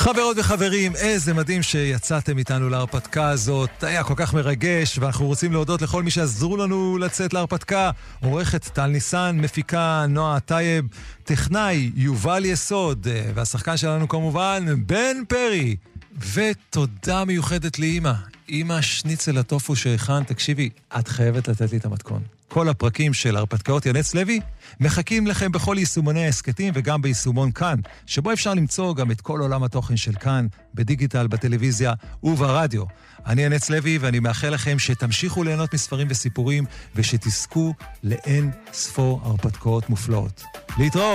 חברות וחברים, איזה מדהים שיצאתם איתנו להרפתקה הזאת. היה כל כך מרגש, ואנחנו רוצים להודות לכל מי שעזרו לנו לצאת להרפתקה. עורכת טל ניסן, מפיקה נועה טייב, טכנאי יובל יסוד, והשחקן שלנו כמובן בן פרי. ותודה מיוחדת לאמא, אמא שניצל הטופו שהכן. תקשיבי, את חייבת לתת לי את המתכון. כל הפרקים של הרפתקאות ינץ לוי מחכים לכם בכל יישומוני העסקתים וגם ביישומון כאן, שבו אפשר למצוא גם את כל עולם התוכן של כאן, בדיגיטל, בטלוויזיה וברדיו. אני ינץ לוי ואני מאחל לכם שתמשיכו ליהנות מספרים וסיפורים ושתזכו לאין ספור הרפתקאות מופלאות. להתראות!